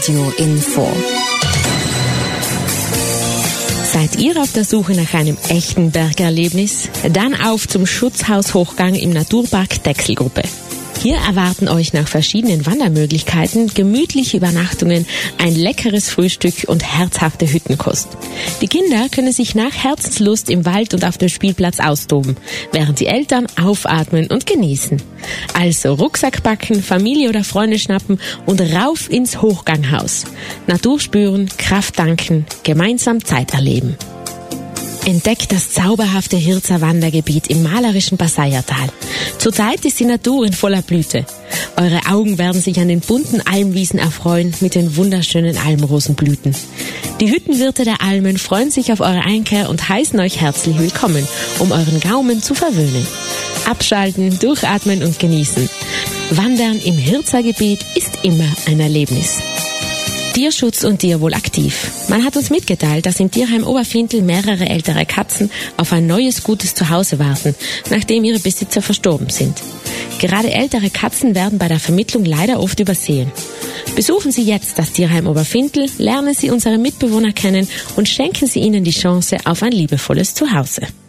Radio Info. Seid ihr auf der Suche nach einem echten Bergerlebnis? Dann auf zum Schutzhaus-Hochgang im Naturpark Dechselgruppe. Hier erwarten euch nach verschiedenen Wandermöglichkeiten gemütliche Übernachtungen, ein leckeres Frühstück und herzhafte Hüttenkost. Die Kinder können sich nach Herzenslust im Wald und auf dem Spielplatz austoben, während die Eltern aufatmen und genießen. Also Rucksack packen, Familie oder Freunde schnappen und rauf ins Hochganghaus. Natur spüren, Kraft tanken, gemeinsam Zeit erleben. Entdeckt das zauberhafte Hirzer Wandergebiet im malerischen Passaiertal. Zurzeit ist die Natur in voller Blüte. Eure Augen werden sich an den bunten Almwiesen erfreuen mit den wunderschönen Almrosenblüten. Die Hüttenwirte der Almen freuen sich auf eure Einkehr und heißen euch herzlich willkommen, um euren Gaumen zu verwöhnen. Abschalten, durchatmen und genießen. Wandern im Hirzer Gebiet ist immer ein Erlebnis. Tierschutz und Tierwohl aktiv. Man hat uns mitgeteilt, dass im Tierheim Oberfintel mehrere ältere Katzen auf ein neues, gutes Zuhause warten, nachdem ihre Besitzer verstorben sind. Gerade ältere Katzen werden bei der Vermittlung leider oft übersehen. Besuchen Sie jetzt das Tierheim Oberfintel, lernen Sie unsere Mitbewohner kennen und schenken Sie ihnen die Chance auf ein liebevolles Zuhause.